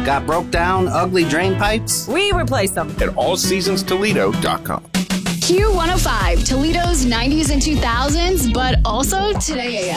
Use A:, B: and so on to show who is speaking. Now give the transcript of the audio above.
A: Got broke down, ugly drain pipes?
B: We replace them.
C: At allseasonstoledo.com.
D: Q105, Toledo's 90s and 2000s, but also today AM.